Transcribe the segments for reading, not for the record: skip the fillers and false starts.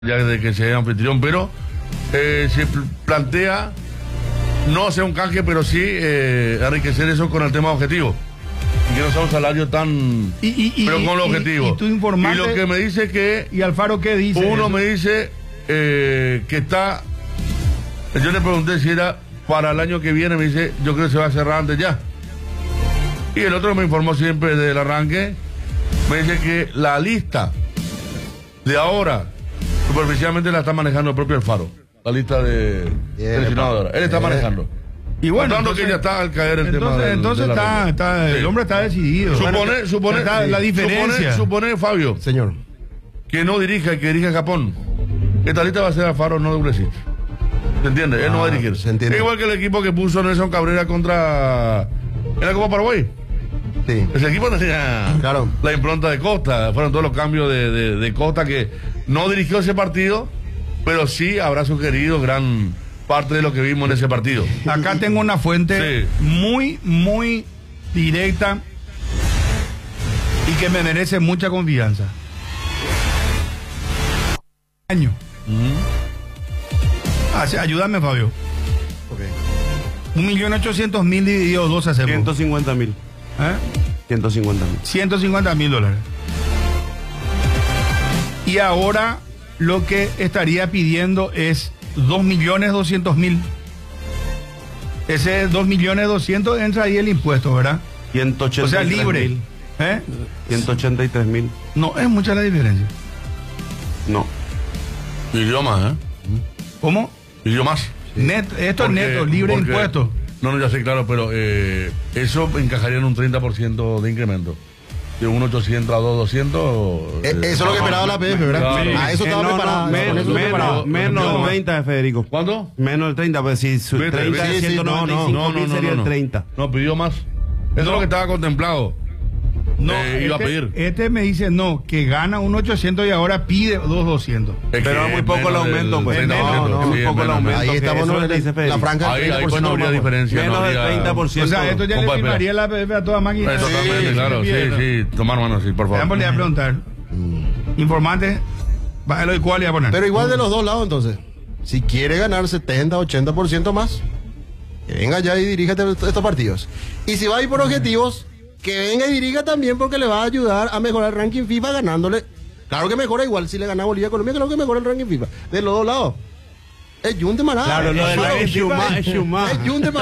ya de que sea anfitrión, pero se plantea no hacer un canje, pero sí enriquecer eso con el tema objetivo. Y que no sea un salario tan... pero con el objetivo. Y tú informaste... Y lo que me dice que... ¿Y Alfaro qué dice? Uno me dice que está... Yo le pregunté si era para el año que viene, me dice, yo creo que se va a cerrar antes ya. Y el otro me informó siempre del arranque, me dice que la lista de ahora, superficialmente la está manejando el propio Alfaro. La lista de seleccionadora. Él está manejando. Y bueno, entonces, que ya está al caer el tema del, entonces el hombre está decidido. Supone la diferencia. Supone, Fabio, señor, que no dirija, que dirija Japón. Esta lista va a ser Alfaro, no de Brasil. ¿Se entiende? Él no va a dirigir. Se entiende. Es igual que el equipo que puso Nelson Cabrera contra... ¿En la Copa Paraguay? Sí. Ese equipo tenía la impronta de Costa. Fueron todos los cambios de Costa, que no dirigió ese partido, pero sí habrá sugerido gran parte de lo que vimos en ese partido. Acá tengo una fuente muy, muy directa y que me merece mucha confianza. Año. Ayúdame, Fabio. 1.800.000 dividido 2 hacemos. 150.000. ¿Eh? 150.000. $150.000. Y ahora lo que estaría pidiendo es 2.200.000. Ese 2.200.000 entra ahí el impuesto, ¿verdad? 183.000. O sea, libre. 183.000. No es mucha la diferencia. No. Pidió más, ¿eh? ¿Cómo? Pidió más. Esto es neto, libre de impuestos. No, ya sé, claro, pero eso encajaría en un 30% de incremento. De 1.800 a 2.200. Eso es lo que esperaba la PF, ¿verdad? Claro. A eso estaba preparado. Menos del 30, Federico. ¿Cuánto? Menos del 30, pues si su 30 es 195.000 sería el 30. No, pidió más. Eso es lo que estaba contemplado. No, iba a pedir. Este me dice no, que gana 1.800 y ahora pide 2.200. Pero es muy poco el aumento, pues. No, es muy poco el aumento. Ahí estamos en la franja del 30%. Ahí pues no habría diferencia. Menos del 30%. O sea, esto ya le firmaría la PF a toda máquina. Totalmente, claro, sí. Tomar mano, sí, por favor. Le voy a preguntar. Informante, bájalo y cuál le voy a poner. Pero igual de los dos lados, entonces. Si quiere ganar 70, 80% más, que venga ya y diríjate estos partidos. Y si va a ir por objetivos, que venga y dirija también, porque le va a ayudar a mejorar el ranking FIFA ganándole. Claro que mejora igual si le gana Bolivia a Colombia, claro que mejora el ranking FIFA. De los dos lados. Es Junte Maná. Claro, lo del ranking FIFA es Junte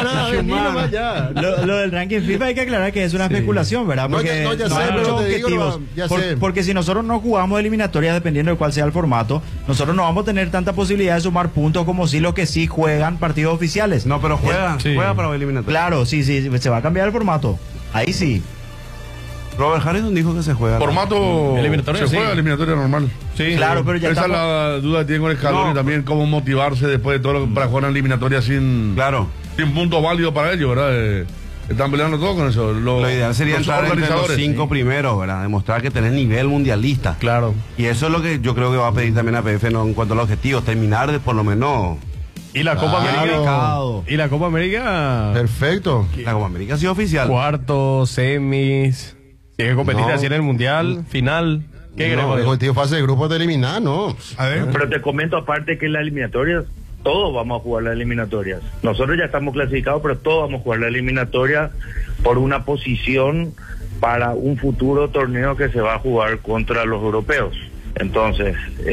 Maná. Lo del ranking FIFA hay que aclarar que es una especulación, ¿verdad? Porque no, ya sé, hay muchos objetivos. Porque si nosotros no jugamos eliminatorias, dependiendo de cuál sea el formato, nosotros no vamos a tener tanta posibilidad de sumar puntos como si los que sí juegan partidos oficiales. No, pero juegan para los eliminatorios. Claro, sí, se va a cambiar el formato. Ahí sí. Robert Harrison dijo que se juega. Formato eliminatoria. Se juega eliminatoria normal. Sí, claro, pero ya esa es la duda que tiene con el Scaloni también, cómo motivarse después de todo lo que para jugar en eliminatoria sin puntos válidos para ellos, ¿verdad? Están peleando todo con eso. Lo ideal sería entrar entre los 5 primeros, ¿verdad? Demostrar que tenés nivel mundialista. Claro. Y eso es lo que yo creo que va a pedir también a PF, ¿no? En cuanto a los objetivos, terminar de por lo menos. Y la Copa América. Y la Copa América. Perfecto. La Copa América ha sido oficial. Cuartos, semis. Tiene que competir así en el mundial, final. ¿Qué queremos? El objetivo fase de grupos de eliminar, ¿no? A ver. Pero te comento aparte que en las eliminatorias, todos vamos a jugar las eliminatorias. Nosotros ya estamos clasificados, pero todos vamos a jugar la eliminatoria por una posición para un futuro torneo que se va a jugar contra los europeos. Entonces,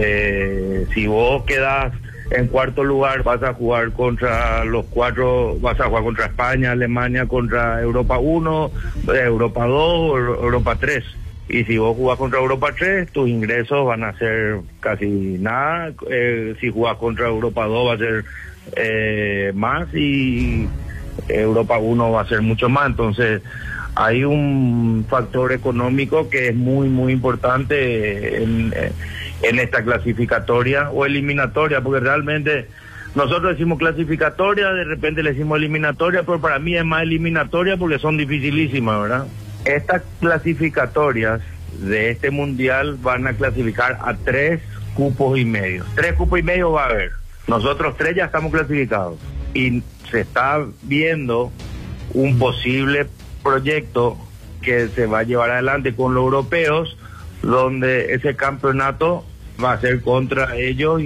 si vos quedás en cuarto lugar, vas a jugar contra los 4, vas a jugar contra España, Alemania, contra Europa 1, Europa 2, Europa 3. Y si vos jugás contra Europa 3, tus ingresos van a ser casi nada. Si jugás contra Europa 2 va a ser más, y Europa 1 va a ser mucho más. Entonces hay un factor económico que es muy, muy importante en esta clasificatoria o eliminatoria, porque realmente nosotros decimos clasificatoria, de repente le decimos eliminatoria, pero para mí es más eliminatoria porque son dificilísimas, ¿verdad? Estas clasificatorias de este mundial van a clasificar a 3 cupos y medio. 3 cupos y medio va a haber. Nosotros 3 ya estamos clasificados y se está viendo un posible proyecto que se va a llevar adelante con los europeos, donde ese campeonato va a ser contra ellos